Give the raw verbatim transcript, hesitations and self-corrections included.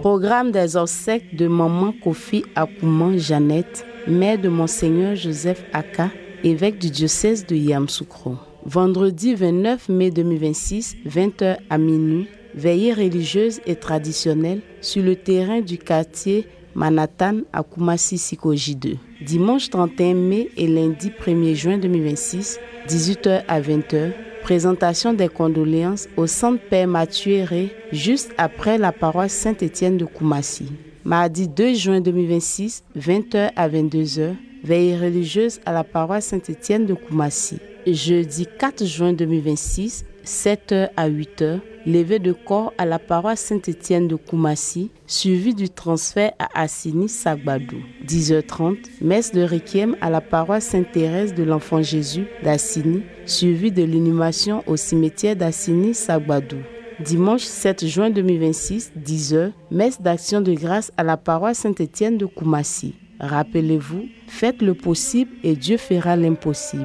Programme des obsèques de Maman Kofi Akuman Jeannette, mère de Monseigneur Joseph Aka, évêque du diocèse de Yamoussoukro. Vendredi vingt-neuf mai deux mille vingt-six, vingt heures à minuit, veillée religieuse et traditionnelle sur le terrain du quartier Manhattan à Koumassi Sikoji deux. Dimanche trente et un mai et lundi premier juin deux mille vingt-six, dix-huit heures à vingt heures, présentation des condoléances au centre Père Mathieu Héré, juste après la paroisse Saint-Étienne de Koumassi. Mardi deux juin deux mille vingt-six, vingt heures à vingt-deux heures, veillée religieuse à la paroisse Saint-Étienne de Koumassi. Jeudi quatre juin deux mille vingt-six, sept heures à huit heures, levée de corps à la paroisse Saint-Étienne de Koumassi, suivi du transfert à Assini Sagbadou. dix heures trente, messe de requiem à la paroisse Sainte-Thérèse de l'Enfant Jésus d'Assini, suivi de l'inhumation au cimetière d'Assini Sagbadou. Dimanche sept juin deux mille vingt-six, dix heures, messe d'action de grâce à la paroisse Saint-Étienne de Koumassi. Rappelez-vous, faites le possible et Dieu fera l'impossible.